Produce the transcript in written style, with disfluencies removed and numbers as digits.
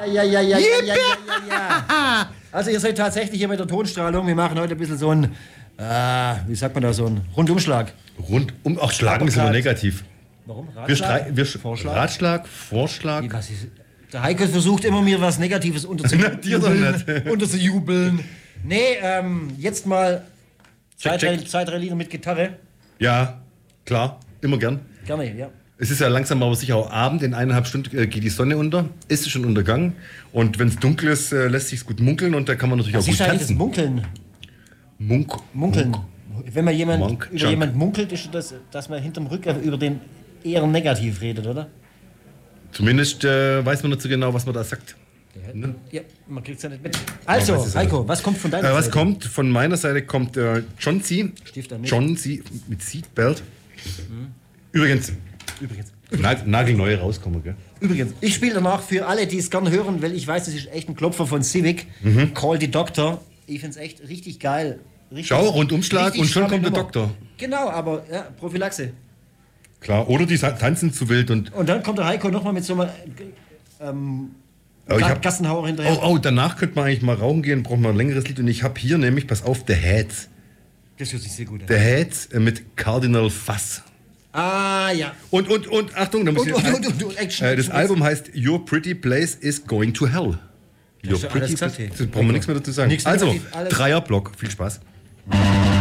Ja. Also ihr seid tatsächlich hier mit der Tonstrahlung. Wir machen heute ein bisschen so einen, wie sagt man da, so einen Rundumschlag. Ach, Schlagen ist immer negativ. Warum? Vorschlag? Ratschlag, Vorschlag. Der Heiko versucht immer, mir was Negatives unterzujubeln. Nee, jetzt mal zwei, drei Lieder mit Gitarre. Ja, klar, immer gern. Gerne, ja. Es ist ja langsam aber sicher auch Abend. In 1,5 Stunden geht die Sonne unter. Ist schon untergangen. Und wenn es dunkel ist, lässt sich gut munkeln. Und da kann man natürlich auch gut tanzen. Das Munkeln? Munkeln. Wenn man über jemanden munkelt, ist das, dass man hinterm Rücken über den eher negativ redet, oder? Zumindest weiß man nicht so genau, was man da sagt. Ja, man kriegt es ja nicht mit. Also, Heiko, was kommt von deiner Seite? Was kommt von meiner Seite? Kommt John C. John C. mit Seatbelt. Übrigens. Nagelneue rauskommen, gell? Übrigens, ich spiele danach für alle, die es gerne hören, weil ich weiß, das ist echt ein Klopfer von Civic. Call the Doctor. Ich finde es echt richtig geil. Schau, Rundumschlag und schon kommt der Doktor. Genau, aber ja, Prophylaxe. Klar, oder die tanzen zu wild. Und dann kommt der Heiko nochmal mit so einem Gassenhauer hinterher. Danach könnte man eigentlich mal rauchen gehen, braucht man ein längeres Lied. Und ich habe hier nämlich, pass auf, The Heads. Das hört sich sehr gut an. The Heads mit Cardinal Fuss. Ja. Und Achtung, da muss das Album heißt Your Pretty Place is Going to Hell. Your Pretty Place. Da brauchen wir nichts mehr dazu sagen. Also, Dreierblock. Viel Spaß.